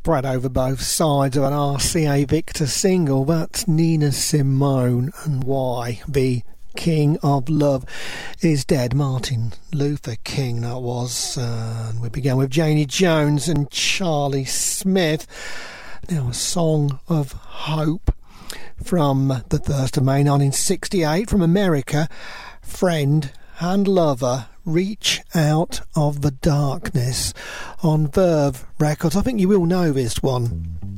spread over both sides of an RCA Victor single. That's Nina Simone and Why the King of Love is Dead. Martin Luther King, that was. And we began with Janie Jones and Charlie Smith. Now a song of hope from the 1st of May 1968 from America. Friend and Lover, Reach Out of the Darkness on Verve Records. I think you will know this one.